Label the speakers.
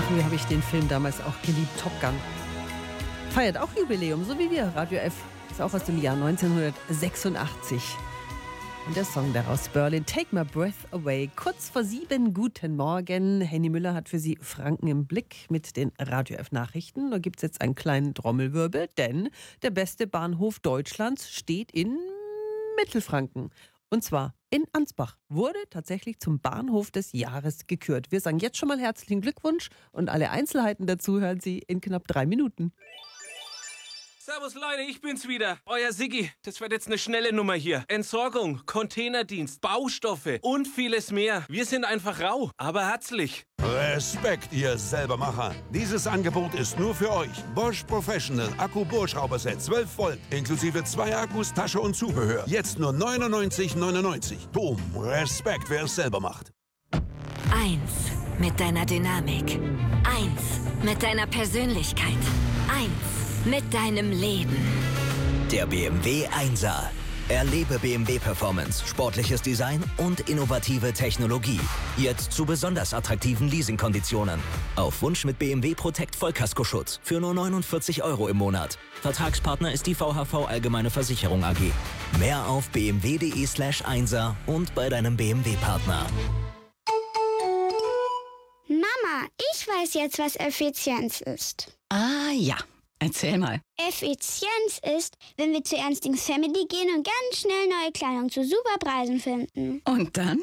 Speaker 1: Früher habe ich den Film damals auch geliebt, Top Gun. Feiert auch Jubiläum, so wie wir. Radio F ist auch aus dem Jahr 1986. Und der Song daraus, Berlin, Take My Breath Away. Kurz vor 7, guten Morgen. Henny Müller hat für Sie Franken im Blick mit den Radio F Nachrichten. Da gibt es jetzt einen kleinen Trommelwirbel, denn der beste Bahnhof Deutschlands steht in Mittelfranken. Und zwar in Ansbach. Wurde tatsächlich zum Bahnhof des Jahres gekürt. Wir sagen jetzt schon mal herzlichen Glückwunsch und alle Einzelheiten dazu hören Sie in knapp 3 Minuten.
Speaker 2: Servus Leute, ich bin's wieder, euer Siggi. Das wird jetzt eine schnelle Nummer hier. Entsorgung, Containerdienst, Baustoffe und vieles mehr. Wir sind einfach rau, aber herzlich.
Speaker 3: Respekt, ihr Selbermacher. Dieses Angebot ist nur für euch. Bosch Professional Akku-Bohrschrauberset 12 Volt, inklusive 2 Akkus, Tasche und Zubehör. Jetzt nur 99,99. Boom, Respekt, wer es selber macht.
Speaker 4: 1 mit deiner Dynamik. 1 mit deiner Persönlichkeit. 1 mit deinem Leben.
Speaker 5: Der BMW 1er. Erlebe BMW Performance, sportliches Design und innovative Technologie. Jetzt zu besonders attraktiven Leasingkonditionen. Auf Wunsch mit BMW Protect Vollkaskoschutz für nur 49 € im Monat. Vertragspartner ist die VHV Allgemeine Versicherung AG. Mehr auf bmw.de/1er und bei deinem BMW-Partner.
Speaker 6: Mama, ich weiß jetzt, was Effizienz ist.
Speaker 7: Ah ja, erzähl mal.
Speaker 6: Effizienz ist, wenn wir zu Ernstings Family gehen und ganz schnell neue Kleidung zu super Preisen finden.
Speaker 7: Und dann?